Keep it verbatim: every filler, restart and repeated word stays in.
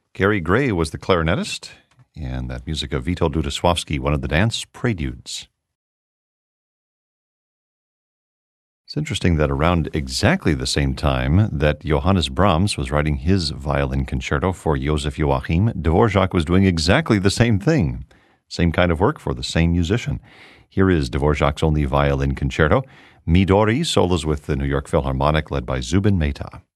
Gary Gray was the clarinetist, and that music of Vito Dudaswowski, one of the dance preludes. It's interesting that around exactly the same time that Johannes Brahms was writing his violin concerto for Joseph Joachim, Dvorak was doing exactly the same thing. Same kind of work for the same musician. Here is Dvorak's only violin concerto, Midori, solos with the New York Philharmonic led by Zubin Mehta.